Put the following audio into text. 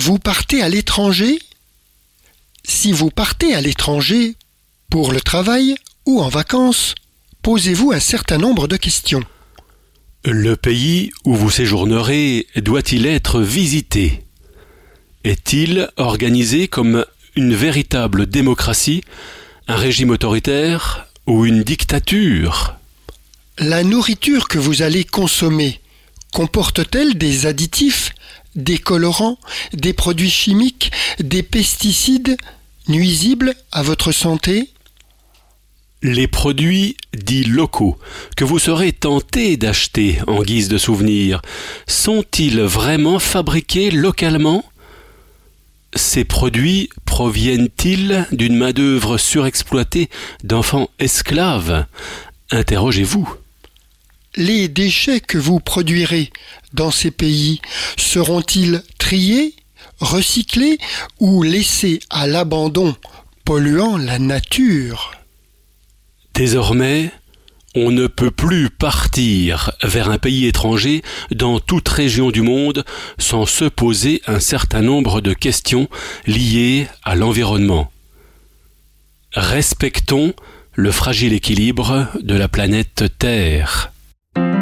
Vous partez à l'étranger ? Si vous partez à l'étranger pour le travail ou en vacances, posez-vous un certain nombre de questions. Le pays où vous séjournerez doit-il être visité ? Est-il organisé comme une véritable démocratie, un régime autoritaire ou une dictature ? La nourriture que vous allez consommer comporte-t-elle des additifs, des colorants, des produits chimiques, des pesticides nuisibles à votre santé ? Les produits dits locaux que vous serez tenté d'acheter en guise de souvenir sont-ils vraiment fabriqués localement ? Ces produits proviennent-ils d'une main-d'œuvre surexploitée d'enfants esclaves ? Interrogez-vous. Les déchets que vous produirez dans ces pays seront-ils triés, recyclés ou laissés à l'abandon, polluant la nature ? Désormais, on ne peut plus partir vers un pays étranger dans toute région du monde sans se poser un certain nombre de questions liées à l'environnement. Respectons le fragile équilibre de la planète Terre.